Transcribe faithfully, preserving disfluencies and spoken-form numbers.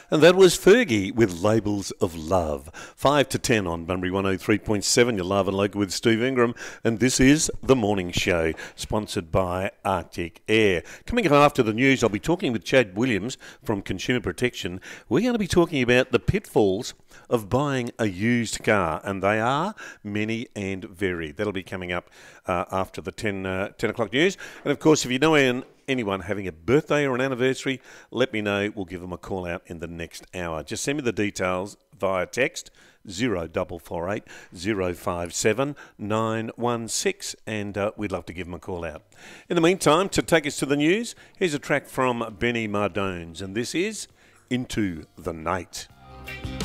And that was Fergie with Labels of Love. five to ten on Bunbury one oh three point seven. You're live and local with Steve Ingram. And this is The Morning Show, sponsored by Arctic Air. Coming up after the news, I'll be talking with Chad Williams from Consumer Protection. We're going to be talking about the pitfalls of buying a used car, and they are many and varied. That'll be coming up uh, after the ten, uh, ten o'clock news. And of course, if you know Ian, anyone having a birthday or an anniversary, let me know. We'll give them a call out in the next hour. Just send me the details via text zero four four eight zero five seven nine one six, and uh, we'd love to give them a call out. In the meantime, to take us to the news, here's a track from Benny Mardones, and this is Into the Night.